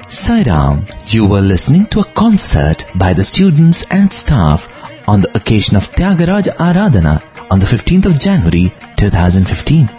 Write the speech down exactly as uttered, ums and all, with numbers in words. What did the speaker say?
Sai Ram, you were listening to a concert by the students and staff on the occasion of Tyagaraja Aradhana on the fifteenth of January two thousand fifteen.